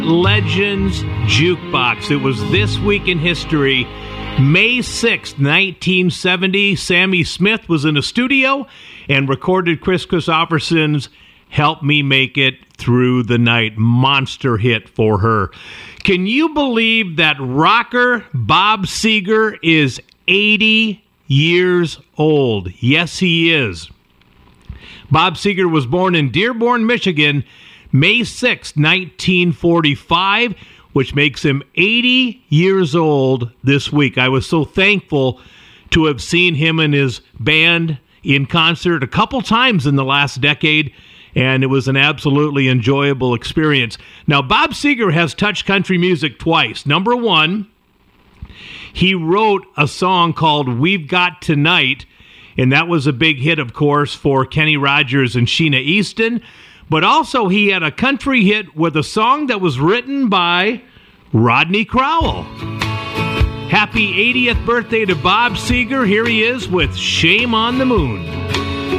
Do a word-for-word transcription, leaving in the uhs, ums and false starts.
Legends Jukebox. It was This Week in History. May sixth, nineteen seventy, Sammy Smith was in a studio and recorded Kris Kristofferson's Help Me Make It Through the Night. Monster hit for her. Can you believe that rocker Bob Seger is eighty years old? Yes, he is. Bob Seger was born in Dearborn, Michigan, May sixth, nineteen forty-five, which makes him eighty years old this week. I was so thankful to have seen him and his band in concert a couple times in the last decade, and it was an absolutely enjoyable experience. Now, Bob Seger has touched country music twice. Number one, he wrote a song called We've Got Tonight, and that was a big hit, of course, for Kenny Rogers and Sheena Easton. But also he had a country hit with a song that was written by Rodney Crowell. Happy eightieth birthday to Bob Seger. Here he is with Shame on the Moon.